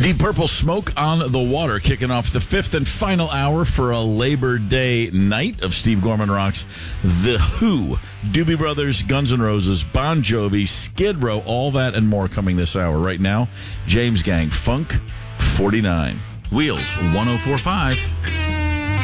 Deep Purple, Smoke on the Water, kicking off the fifth and final hour for a Labor Day night of Steve Gorman Rocks. The Who, Doobie Brothers, Guns N' Roses, Bon Jovi, Skid Row, all that and more coming this hour. Right now, James Gang, Funk 49. Wheels 104.5.